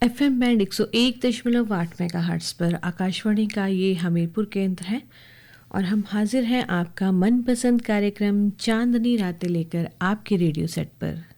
FM band 101.8 megahertz पर आकाशवाणी का ये हमीरपुर केंद्र है और हम हाजिर हैं आपका मनपसंद कार्यक्रम चांदनी रातें लेकर आपके रेडियो सेट पर।